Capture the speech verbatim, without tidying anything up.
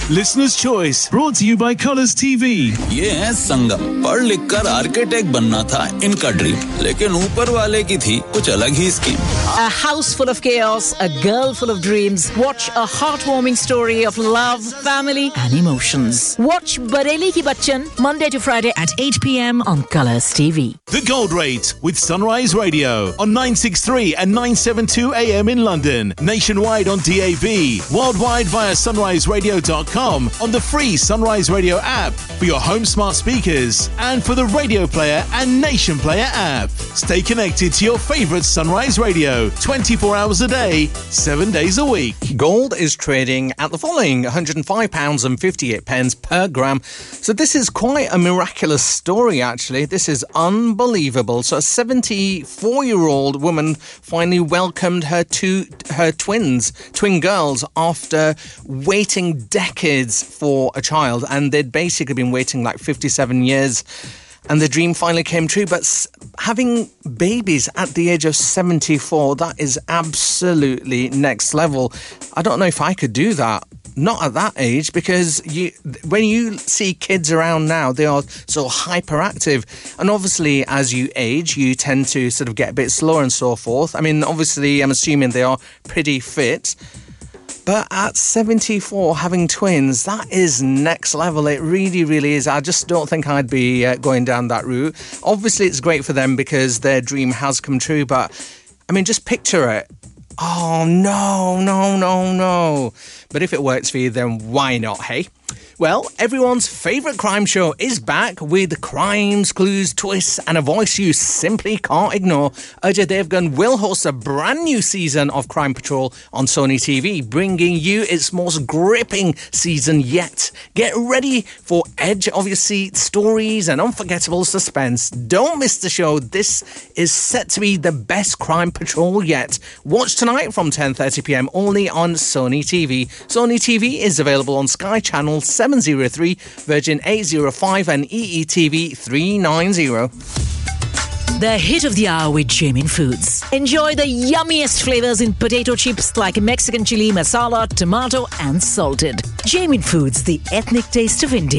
Listener's Choice, brought to you by Colours T V. ये है संगम, पढ़ लिख कर आर्किटेक्ट बनना था इनका ड्रीम, लेकिन ऊपर वाले की थी कुछ अलग ही scheme. A house full of chaos, a girl full of dreams. Watch a heartwarming story of love, family and emotions. Watch Bareli Ki Bachchan, Monday to Friday at eight p.m. on Colours T V. The Gold Rate with Sunrise Radio on nine sixty-three and nine seventy-two A M in London, nationwide on D A B, worldwide via sunrise radio dot com, on the free Sunrise Radio app for your home smart speakers and for the Radio Player and Nation Player app. Stay connected to your favourite Sunrise Radio twenty-four hours a day, seven days a week. Gold is trading at the following one hundred five pounds fifty-eight per gram. So this is quite a miraculous story, actually. This is unbelievable. So a seventy-four-year-old woman finally welcomed her two her twins, twin girls, after waiting decades for a child. And they'd basically been waiting like fifty-seven years. And the dream finally came true. But having babies at the age of seventy-four, that is absolutely next level. I don't know if I could do that. Not at that age, because you, when you see kids around now, they are so hyperactive. And obviously, as you age, you tend to sort of get a bit slower and so forth. I mean, obviously, I'm assuming they are pretty fit. But at seventy-four, having twins, that is next level. It really, really is. I just don't think I'd be uh, going down that route. Obviously, it's great for them because their dream has come true. But, I mean, just picture it. Oh, no, no, no, no. But if it works for you, then why not, hey? Well, everyone's favourite crime show is back with crimes, clues, twists and a voice you simply can't ignore. Ajay Devgan will host a brand new season of Crime Patrol on Sony T V, bringing you its most gripping season yet. Get ready for edge of your seat, stories and unforgettable suspense. Don't miss the show. This is set to be the best Crime Patrol yet. Watch tonight from ten thirty p.m. only on Sony T V. Sony T V is available on Sky Channel seven oh three, Virgin eight oh five and E E T V three ninety. The hit of the hour with Jamin Foods. Enjoy the yummiest flavors in potato chips like Mexican chili, masala, tomato and salted. Jamin Foods, the ethnic taste of India.